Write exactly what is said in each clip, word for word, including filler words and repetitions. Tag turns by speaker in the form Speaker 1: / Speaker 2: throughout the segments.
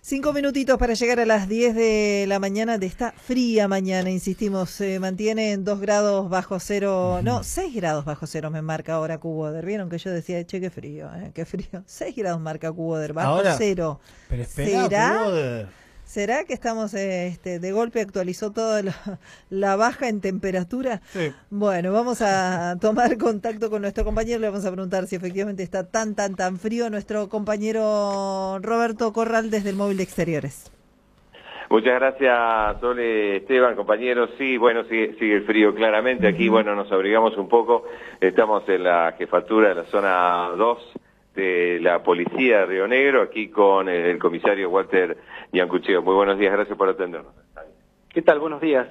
Speaker 1: Cinco minutitos para llegar a las diez de la mañana de esta fría mañana, insistimos, se mantiene en dos grados bajo cero, uh-huh. no, seis grados bajo cero me marca ahora Cuboder. Vieron que yo decía, che, qué frío, eh, qué frío. Seis grados marca Cuboder, bajo ahora, cero.
Speaker 2: Pero espera,
Speaker 1: ¿Será?
Speaker 2: Cuboder.
Speaker 1: ¿Será que estamos, eh, este, de golpe actualizó toda la, la baja en temperatura?
Speaker 2: Sí.
Speaker 1: Bueno, vamos a tomar contacto con nuestro compañero, le vamos a preguntar si efectivamente está tan, tan, tan frío. Nuestro compañero Roberto Corral desde el Móvil de Exteriores.
Speaker 3: Muchas gracias, Sole, Esteban, compañeros. Sí, bueno, sigue, sigue el frío claramente. Aquí, bueno, nos abrigamos un poco. Estamos en la jefatura de la zona dos de la Policía de Río Negro, aquí con el comisario Walter Giancuccio. Muy buenos días, gracias por atendernos.
Speaker 4: ¿Qué tal? Buenos días.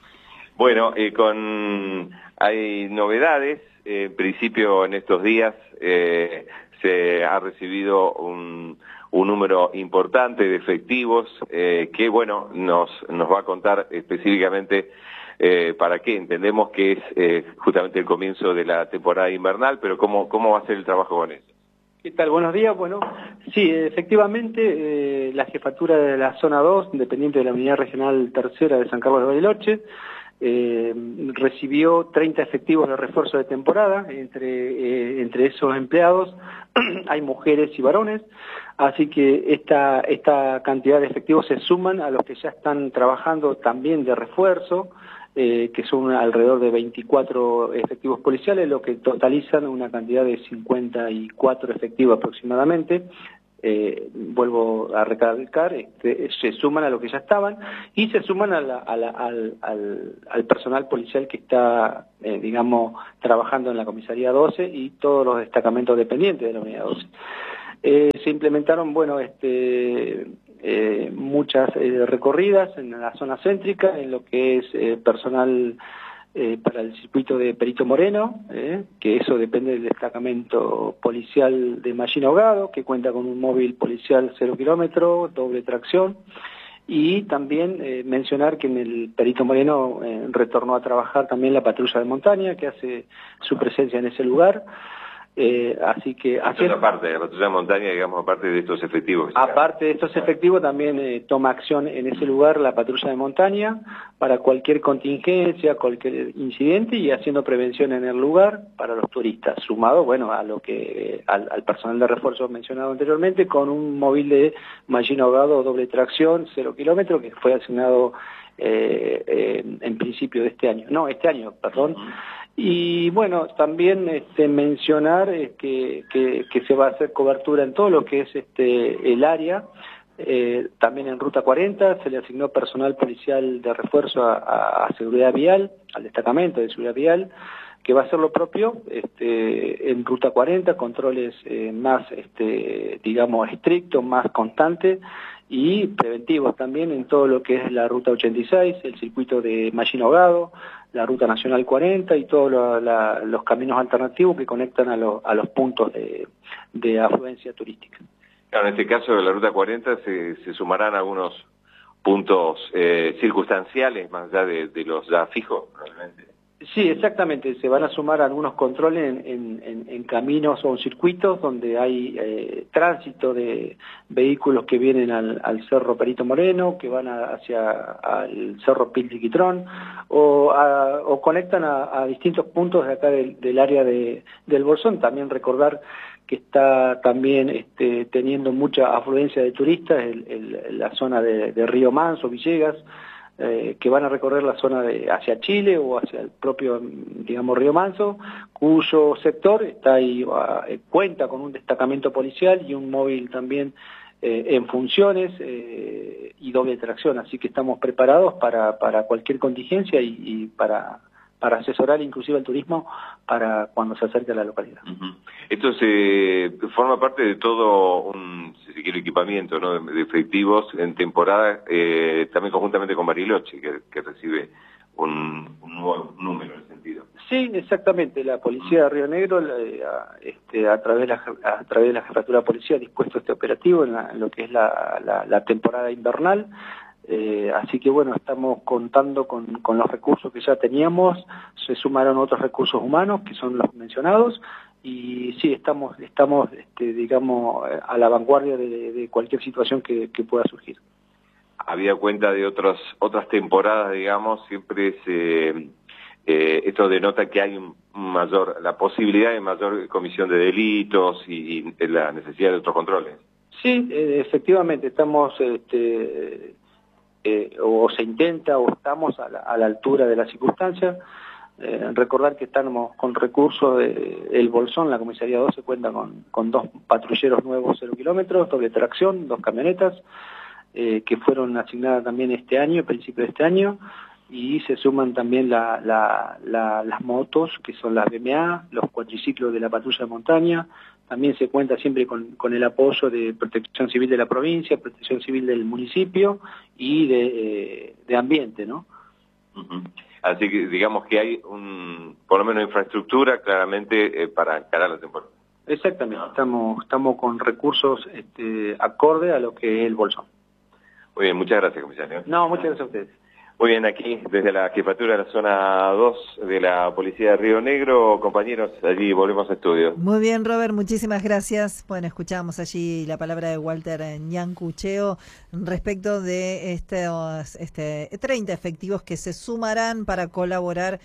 Speaker 3: Bueno, eh, con hay novedades. Eh, en principio, en estos días eh, se ha recibido un, un número importante de efectivos eh, que, bueno, nos, nos va a contar específicamente eh, para qué. Entendemos que es eh, justamente el comienzo de la temporada invernal, pero ¿cómo, cómo va a ser el trabajo con eso?
Speaker 4: ¿Qué tal? Buenos días. Bueno, sí, efectivamente, eh, la jefatura de la zona dos, dependiente de la Unidad Regional Tercera de San Carlos de Bariloche, eh, recibió treinta efectivos de refuerzo de temporada. Entre, eh, entre esos empleados hay mujeres y varones, así que esta, esta cantidad de efectivos se suman a los que ya están trabajando también de refuerzo, Eh, que son alrededor de veinticuatro efectivos policiales, lo que totalizan una cantidad de cincuenta y cuatro efectivos aproximadamente. Eh, vuelvo a recalcar, este, se suman a lo que ya estaban y se suman a la, a la, al, al, al personal policial que está, eh, digamos, trabajando en la comisaría doce y todos los destacamentos dependientes de la unidad doce. Eh, se implementaron, bueno, este... Eh, muchas eh, recorridas en la zona céntrica, en lo que es eh, personal eh, para el circuito de Perito Moreno, eh, que eso depende del destacamento policial de Mallina Ahogado, que cuenta con un móvil policial cero kilómetro, doble tracción, y también eh, mencionar que en el Perito Moreno eh, retornó a trabajar también la patrulla de montaña, que hace su presencia en ese lugar. Eh, así que
Speaker 3: hacer aparte de la patrulla de montaña, digamos, aparte de estos efectivos.
Speaker 4: Aparte de estos efectivos, también eh, toma acción en ese lugar la patrulla de montaña para cualquier contingencia, cualquier incidente y haciendo prevención en el lugar para los turistas, sumado, bueno, a lo que al, al personal de refuerzo mencionado anteriormente, con un móvil de Mallina Ahogado doble tracción, cero kilómetros, que fue asignado eh, eh, en principio de este año, no, este año, perdón. Uh-huh. Y bueno, también este, mencionar eh, que, que, que se va a hacer cobertura en todo lo que es este el área, eh, también en Ruta cuarenta se le asignó personal policial de refuerzo a, a seguridad vial, al destacamento de seguridad vial, que va a hacer lo propio este, en Ruta cuarenta, controles eh, más, este, digamos, estrictos, más constantes, y preventivos también en todo lo que es la Ruta ochenta y seis, el circuito de Mallina Ahogado, la Ruta Nacional cuarenta y todos lo, la, los caminos alternativos que conectan a, lo, a los puntos de, de afluencia turística.
Speaker 3: Claro, en este caso de la Ruta cuarenta se, se sumarán algunos puntos eh, circunstanciales más allá de, de los ya fijos, realmente.
Speaker 4: Sí, exactamente. Se van a sumar algunos controles en, en, en, en caminos o en circuitos donde hay eh, tránsito de vehículos que vienen al, al Cerro Perito Moreno, que van a, hacia al Cerro Piltriquitrón, o, a, o conectan a, a distintos puntos de acá del, del área de, del Bolsón. También recordar que está también este, teniendo mucha afluencia de turistas en, en la zona de, de Río Manso, Villegas, Eh, que van a recorrer la zona de hacia Chile o hacia el propio, digamos, Río Manso, cuyo sector está ahí, eh, cuenta con un destacamento policial y un móvil también eh, en funciones eh, y doble tracción, así que estamos preparados para, para cualquier contingencia y, y para, para asesorar inclusive al turismo para cuando se acerque a la localidad.
Speaker 3: Uh-huh. Esto se forma parte de todo un, si se quiere, equipamiento, ¿no?, de, de efectivos en temporada, eh, también conjuntamente con Bariloche, que, que recibe un, un nuevo número en ese sentido.
Speaker 4: Sí, exactamente. La Policía de Río Negro, eh, a, este, a, través de la, a través de la Jefatura de Policía, ha dispuesto este operativo en, la, en lo que es la, la, la temporada invernal. Eh, así que bueno, estamos contando con, con los recursos que ya teníamos, se sumaron otros recursos humanos que son los mencionados y sí, estamos, estamos este, digamos, a la vanguardia de, de cualquier situación que, que pueda surgir.
Speaker 3: Había cuenta de otros, otras temporadas, digamos, siempre se, eh, esto denota que hay un mayor, la posibilidad de mayor comisión de delitos y, y la necesidad de otros controles.
Speaker 4: Sí, eh, efectivamente, estamos, este, eh, o se intenta, o estamos a la, a la altura de las circunstancias. Eh, recordar que estamos con recursos de el Bolsón, la comisaría doce cuenta con, con dos patrulleros nuevos cero kilómetros, doble tracción, dos camionetas, eh, que fueron asignadas también este año, a principio de este año, y se suman también la, la, la, las motos, que son las B M A, los cuatriciclos de la patrulla de montaña. También se cuenta siempre con, con el apoyo de Protección Civil de la provincia, Protección Civil del municipio y de, eh, de ambiente, ¿no?
Speaker 3: Uh-huh. Así que digamos que hay un, por lo menos infraestructura claramente eh, para encarar la temporada.
Speaker 4: Exactamente, estamos, estamos con recursos este, acorde a lo que es el Bolsón.
Speaker 3: Muy bien, muchas gracias, comisario.
Speaker 4: No, muchas gracias a ustedes.
Speaker 3: Muy bien, aquí desde la jefatura de la zona dos de la Policía de Río Negro, compañeros, allí volvemos a estudio.
Speaker 1: Muy bien, Robert, muchísimas gracias. Bueno, escuchamos allí la palabra de Walter Ñancucheo respecto de estos este, treinta efectivos que se sumarán para colaborar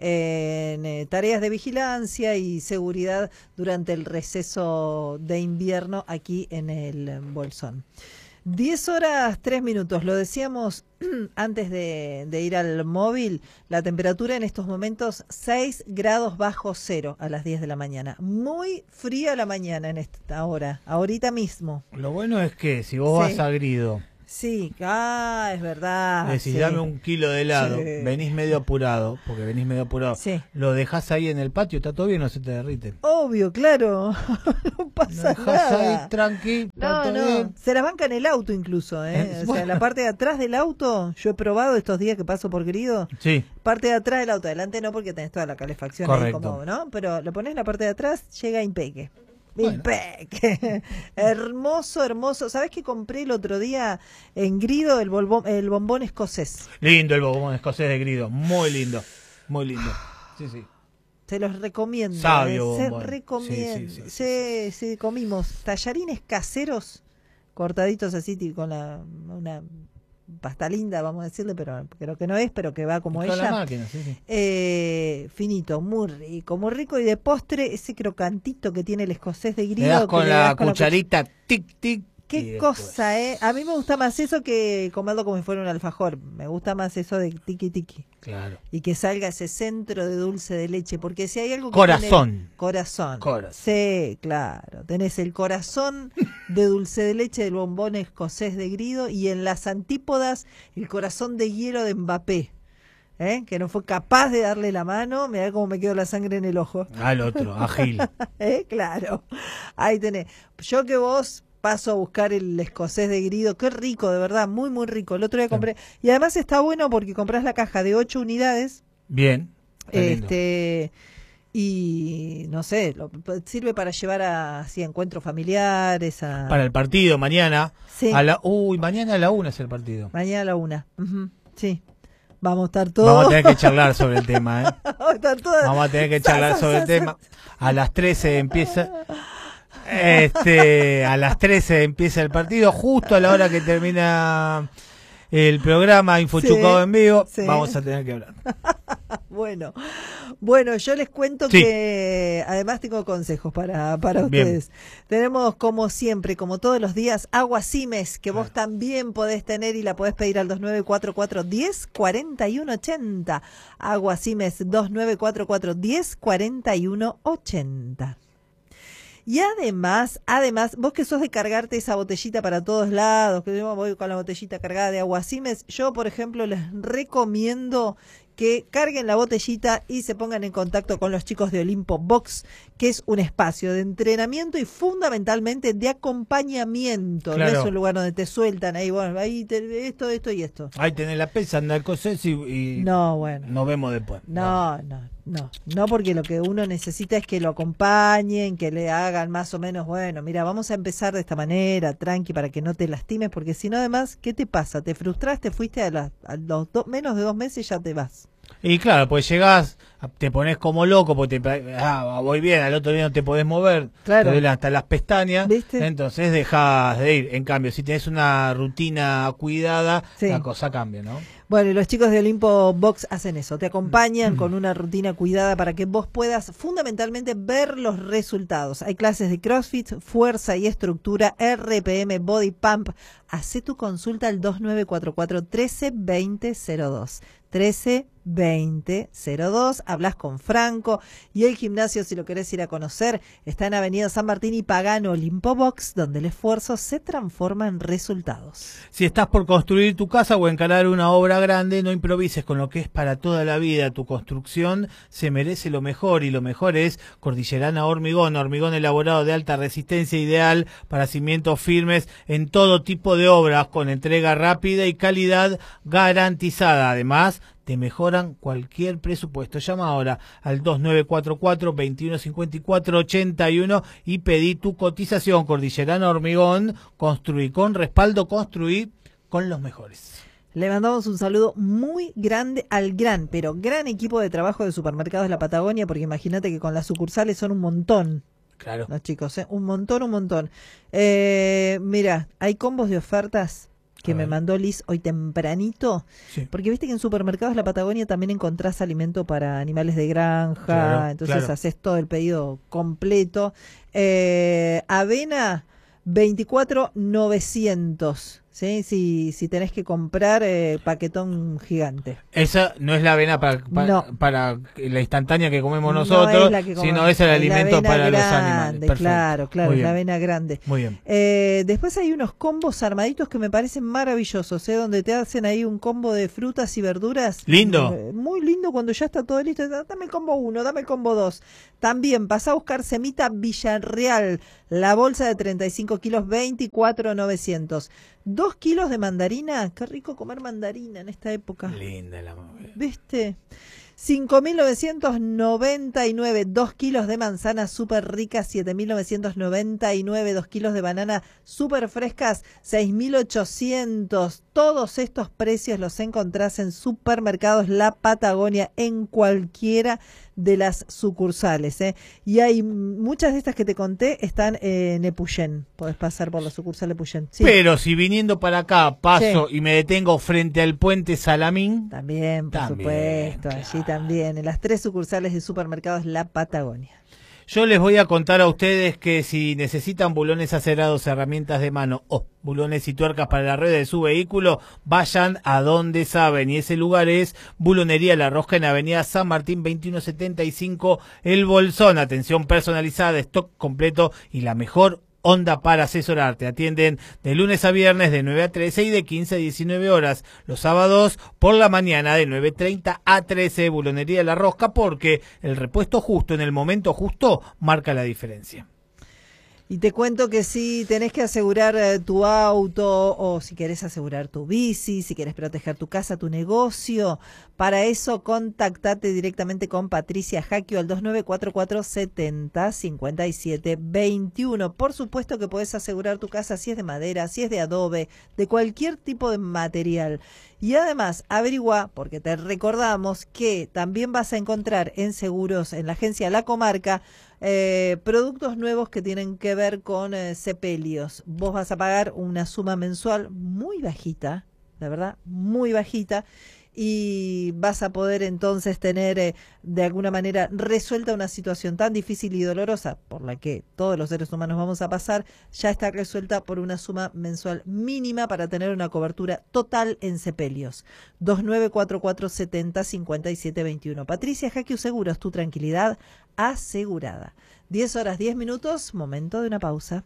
Speaker 1: en eh, tareas de vigilancia y seguridad durante el receso de invierno aquí en el Bolsón. diez horas, tres minutos, lo decíamos antes de, de ir al móvil, la temperatura en estos momentos seis grados bajo cero a las diez de la mañana. Muy fría la mañana en esta hora, ahorita mismo.
Speaker 2: Lo bueno es que si vos
Speaker 1: Sí.
Speaker 2: vas a Grido,
Speaker 1: Sí, ah, es verdad.
Speaker 2: decís
Speaker 1: sí.
Speaker 2: dame un kilo de helado,
Speaker 1: Sí.
Speaker 2: venís medio apurado, porque venís medio apurado,
Speaker 1: Sí.
Speaker 2: lo dejás ahí en el patio, está todo bien, no se te derrite.
Speaker 1: Obvio, claro, no
Speaker 2: Lo
Speaker 1: pasa
Speaker 2: dejás
Speaker 1: nada.
Speaker 2: ahí tranqui, está
Speaker 1: No,
Speaker 2: todo
Speaker 1: no,
Speaker 2: bien.
Speaker 1: se las banca en el auto incluso, ¿eh?
Speaker 2: Eh,
Speaker 1: O sea,
Speaker 2: bueno.
Speaker 1: la parte de atrás del auto, yo he probado estos días que paso por Grido,
Speaker 2: Sí,
Speaker 1: parte de atrás del auto, adelante no porque tenés toda la calefacción
Speaker 2: Correcto.
Speaker 1: ahí como, ¿no? Pero lo pones en la parte de atrás, llega impeque.
Speaker 2: Bueno.
Speaker 1: Impeque. Hermoso, hermoso. ¿Sabés que compré el otro día en Grido el, bolbón, el bombón escocés?
Speaker 2: lindo el bombón escocés de Grido, muy lindo, muy lindo. Sí, sí.
Speaker 1: Se los recomiendo.
Speaker 2: Sabio
Speaker 1: eh, Se
Speaker 2: bombón.
Speaker 1: recomiendo.
Speaker 2: Sí, sí, sí,
Speaker 1: Sí, sí, comimos tallarines caseros cortaditos así ti- con la, una pasta linda, vamos a decirle, pero creo que no es, pero que va como
Speaker 2: Con la
Speaker 1: ella.
Speaker 2: máquina, sí, sí.
Speaker 1: Eh, finito, muy rico, muy rico, y de postre ese crocantito que tiene el escocés de Grido.
Speaker 2: Le das
Speaker 1: que
Speaker 2: con
Speaker 1: le
Speaker 2: la
Speaker 1: das con la
Speaker 2: cucharita, tic, tic.
Speaker 1: cuch- Qué
Speaker 2: y después-
Speaker 1: cosa, ¿eh? A mí me gusta más eso que comerlo como si fuera un alfajor. Me gusta más eso de tiki tiki.
Speaker 2: Claro.
Speaker 1: Y que salga ese centro de dulce de leche, porque si hay algo que
Speaker 2: Corazón.
Speaker 1: tiene el corazón.
Speaker 2: Corazón.
Speaker 1: Sí, claro. Tenés el corazón de dulce de leche del bombón escocés de Grido y en las antípodas el corazón de hielo de Mbappé. ¿Eh? Que no fue capaz de darle la mano. Mirá cómo me quedó la sangre en el ojo.
Speaker 2: Al otro, a Gil.
Speaker 1: ¿Eh? Claro. Ahí tenés. Yo que vos paso a buscar el escocés de Grido. Qué rico, de verdad. Muy, muy rico. El otro día compré. Y además está bueno porque comprás la caja de ocho unidades.
Speaker 2: Bien. está lindo.
Speaker 1: Este. Y no sé, lo, sirve para llevar a así, encuentros familiares. A...
Speaker 2: Para el partido mañana.
Speaker 1: Sí.
Speaker 2: A la, uy, mañana a la una es el partido.
Speaker 1: Mañana a la una. Ujú, sí. Vamos a estar todos.
Speaker 2: Vamos a tener que charlar sobre el tema, ¿eh?
Speaker 1: Vamos a estar todos.
Speaker 2: Vamos a tener que charlar sobre el tema. A las trece empieza. Este, a las trece empieza el partido, justo a la hora que termina el programa Infochucado
Speaker 1: Sí,
Speaker 2: en vivo.
Speaker 1: sí.
Speaker 2: Vamos a tener que hablar.
Speaker 1: Bueno, bueno, yo les cuento
Speaker 2: Sí.
Speaker 1: que además tengo consejos para, para
Speaker 2: Bien.
Speaker 1: ustedes. Tenemos como siempre, como todos los días, agua Simes, que vos también podés tener y la podés pedir al dos nueve cuatro cuatro, uno cero, cuatro uno ocho cero. Agua Simes dos nueve cuatro cuatro, uno cero, cuatro uno ocho cero. Y además, además, vos que sos de cargarte esa botellita para todos lados, que yo voy con la botellita cargada de agua Simes, yo, por ejemplo, les recomiendo que carguen la botellita y se pongan en contacto con los chicos de Olimpo Box, que es un espacio de entrenamiento y fundamentalmente de acompañamiento.
Speaker 2: Claro.
Speaker 1: No es un lugar donde te sueltan ahí, bueno, ahí te, esto, esto y esto.
Speaker 2: Ahí tenés la pesa, anda al cosés y, y
Speaker 1: No, bueno.
Speaker 2: nos vemos después.
Speaker 1: No, no, no, no, porque lo que uno necesita es que lo acompañen, que le hagan más o menos, bueno, mira, vamos a empezar de esta manera, tranqui, para que no te lastimes, porque si no, además, ¿qué te pasa? Te frustras, te fuiste a, la, a los do, menos de dos meses y ya te vas.
Speaker 2: Y claro, pues llegás, te pones como loco, porque te, ah, voy bien, al otro día no te podés mover,
Speaker 1: claro.
Speaker 2: te duelen hasta las pestañas,
Speaker 1: ¿viste?
Speaker 2: Entonces dejas de ir. En cambio, si tenés una rutina cuidada,
Speaker 1: sí.
Speaker 2: la cosa cambia, ¿no?
Speaker 1: Bueno, y los chicos de Olimpo Box hacen eso, te acompañan mm. con una rutina cuidada para que vos puedas fundamentalmente ver los resultados. Hay clases de CrossFit, fuerza y estructura, R P M, Body Pump. Hacé tu consulta al dos nueve cuatro cuatro, uno tres dos cero cero dos. trece veinte cero dos, hablas con Franco. Y el gimnasio, si lo querés ir a conocer, está en Avenida San Martín y Pagano, Olimpo Box, donde el esfuerzo se transforma en resultados.
Speaker 2: Si estás por construir tu casa o encarar una obra grande, no improvises con lo que es para toda la vida. Tu construcción se merece lo mejor, y lo mejor es Cordillerana Hormigón, hormigón elaborado de alta resistencia, ideal para cimientos firmes en todo tipo de obras, con entrega rápida y calidad garantizada. Además, te mejoran cualquier presupuesto. Llama ahora al dos nueve cuatro cuatro, veintiuno cincuenta y cuatro ochenta y uno y pedí tu cotización. Cordillerana Hormigón, construí con respaldo, construí con los mejores.
Speaker 1: Le mandamos un saludo muy grande al gran, pero gran equipo de trabajo de Supermercados La Patagonia, porque imagínate que con las sucursales son un montón.
Speaker 2: Claro.
Speaker 1: Los chicos, ¿eh? Un montón, un montón. Eh, mira, hay combos de ofertas que me mandó Liz hoy tempranito, sí. porque viste que en Supermercados La Patagonia también encontrás alimento para animales de granja, claro, entonces claro. haces todo el pedido completo. Eh, avena, veinticuatro novecientos. Sí, si, si tenés que comprar eh, paquetón gigante.
Speaker 2: Esa no es la avena para, para,
Speaker 1: no.
Speaker 2: para la instantánea que comemos nosotros, no es que sino es el alimento para
Speaker 1: grande,
Speaker 2: los animales. Perfecto.
Speaker 1: Claro, claro, es la avena grande.
Speaker 2: Muy bien.
Speaker 1: Eh, después hay unos combos armaditos que me parecen maravillosos, ¿eh? Donde te hacen ahí un combo de frutas y verduras.
Speaker 2: Lindo.
Speaker 1: Eh, muy lindo cuando ya está todo listo. Dame el combo uno, dame el combo dos. También pasá a buscar semita Villarreal, la bolsa de treinta y cinco kilos, veinticuatro novecientos. Dos kilos de mandarina, qué rico comer mandarina en esta época.
Speaker 2: Linda la mujer.
Speaker 1: ¿Viste? cinco mil novecientos noventa y nueve, dos kilos de manzanas súper ricas, siete mil novecientos noventa y nueve, dos kilos de banana súper frescas, seis mil ochocientos. Todos estos precios los encontrás en Supermercados La Patagonia, en cualquiera de las sucursales, ¿eh? Y hay muchas de estas que te conté están en Epuyén. Podés pasar por la sucursal de Epuyén. Sí.
Speaker 2: Pero si viniendo para acá paso sí. y me detengo frente al puente Salamín.
Speaker 1: También, por también, supuesto, claro. allí también, en las tres sucursales de Supermercados La Patagonia.
Speaker 2: Yo les voy a contar a ustedes que si necesitan bulones acerados, herramientas de mano o bulones y tuercas para la rueda de su vehículo, vayan a donde saben. Y ese lugar es Bulonería La Rosca, en Avenida San Martín veintiuno setenta y cinco, El Bolsón. Atención personalizada, stock completo y la mejor onda para asesorarte. Atienden de lunes a viernes de nueve a trece y de quince a diecinueve horas. Los sábados por la mañana de nueve treinta a trece. Bulonería La Rosca, porque el repuesto justo en el momento justo marca la diferencia.
Speaker 1: Y te cuento que si tenés que asegurar eh, tu auto, o si querés asegurar tu bici, si querés proteger tu casa, tu negocio, para eso contactate directamente con Patricia Jaquio al dos nueve cuatro cuatro, setenta, cincuenta y siete, veintiuno. Por supuesto que podés asegurar tu casa si es de madera, si es de adobe, de cualquier tipo de material. Y además, averigua, porque te recordamos que también vas a encontrar en seguros, en la agencia La Comarca, eh, productos nuevos que tienen que ver con eh, sepelios. Vos vas a pagar una suma mensual muy bajita, la verdad, muy bajita, y vas a poder entonces tener eh, de alguna manera resuelta una situación tan difícil y dolorosa por la que todos los seres humanos vamos a pasar. Ya está resuelta por una suma mensual mínima para tener una cobertura total en sepelios. dos nueve cuatro cuatro, setenta, cincuenta y siete, veintiuno. Patricia Jaquio Seguros, tu tranquilidad asegurada. diez horas diez minutos, momento de una pausa.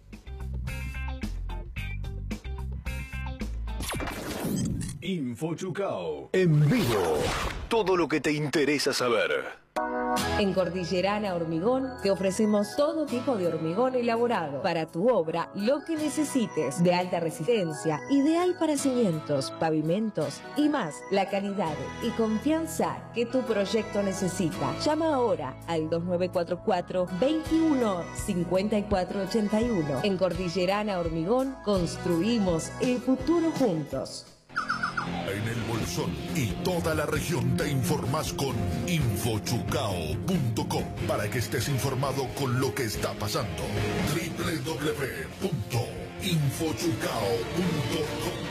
Speaker 5: Info Chucao, en vivo. Todo lo que te interesa saber.
Speaker 6: En Cordillerana Hormigón te ofrecemos todo tipo de hormigón elaborado para tu obra, lo que necesites, de alta resistencia, ideal para cimientos, pavimentos y más. La calidad y confianza que tu proyecto necesita. Llama ahora al dos nueve cuatro cuatro, veintiuno, cincuenta y cuatro ochenta y uno. En Cordillerana Hormigón construimos el futuro juntos.
Speaker 5: En el Bolsón y toda la región te informás con infochucao punto com para que estés informado con lo que está pasando. doble u doble u doble u punto infochucao punto com.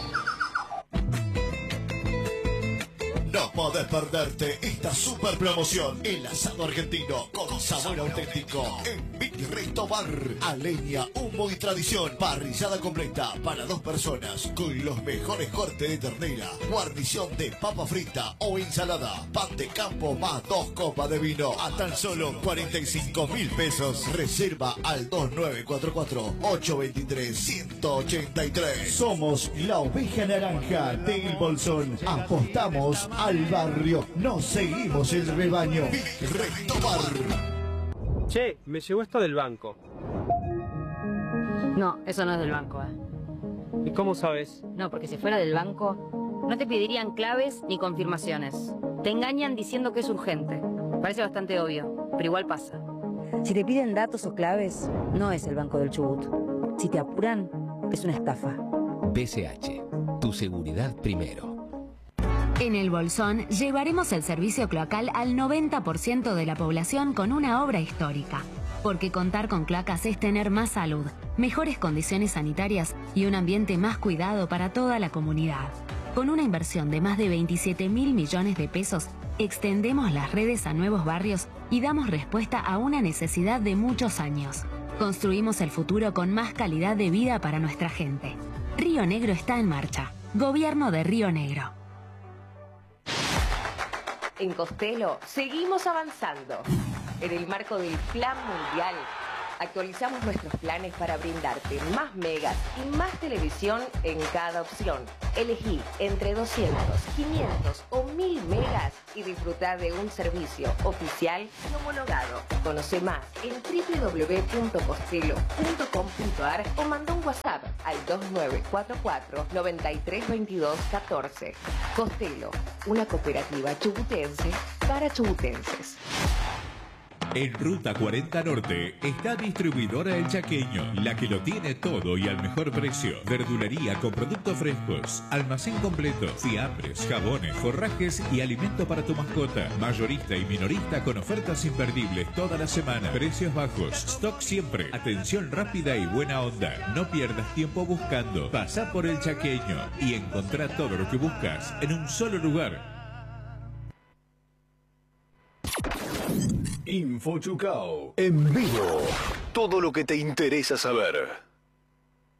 Speaker 5: No podés perderte esta super promoción. El asado argentino con sabor auténtico en Mi Resto Bar. A leña, humo y tradición. Parrillada completa para dos personas con los mejores cortes de ternera, guarnición de papa frita o ensalada, pan de campo más dos copas de vino a tan solo cuarenta y cinco mil pesos. Reserva al dos nueve cuatro cuatro, ocho dos tres, uno ocho tres. Somos la oveja naranja del Bolsón. Apostamos al barrio, no seguimos el rebaño. Retomar.
Speaker 7: Che, me llegó esto del banco.
Speaker 8: No, eso no es del banco, ¿eh?
Speaker 7: ¿Y cómo sabes?
Speaker 8: No, porque si fuera del banco, no te pedirían claves ni confirmaciones. Te engañan diciendo que es urgente. Parece bastante obvio, pero igual pasa. Si te piden datos o claves, no es el Banco del Chubut. Si te apuran, es una estafa.
Speaker 9: B C H, tu seguridad primero.
Speaker 10: En el Bolsón llevaremos el servicio cloacal al noventa por ciento de la población con una obra histórica. Porque contar con cloacas es tener más salud, mejores condiciones sanitarias y un ambiente más cuidado para toda la comunidad. Con una inversión de más de veintisiete mil millones de pesos, extendemos las redes a nuevos barrios y damos respuesta a una necesidad de muchos años. Construimos el futuro con más calidad de vida para nuestra gente. Río Negro está en marcha. Gobierno de Río Negro.
Speaker 6: En Costello seguimos avanzando. En el marco del Plan Mundial, actualizamos nuestros planes para brindarte más megas y más televisión en cada opción. Elegí entre doscientos, quinientos o mil megas y disfrutar de un servicio oficial y homologado. Conoce más en doble u doble u doble u punto costello punto com punto a r o manda un WhatsApp al dos nueve cuatro cuatro, nueve tres dos dos, uno cuatro. Costello, una cooperativa chubutense para chubutenses.
Speaker 11: En Ruta cuarenta Norte está distribuidora El Chaqueño, la que lo tiene todo y al mejor precio. Verdulería con productos frescos, almacén completo, fiambres, jabones, forrajes y alimento para tu mascota. Mayorista y minorista con ofertas imperdibles toda la semana. Precios bajos, stock siempre, atención rápida y buena onda. No pierdas tiempo buscando. Pasá por El Chaqueño y encontrá todo lo que buscas en un solo lugar.
Speaker 5: Infochucao en vivo. Todo lo que te interesa saber.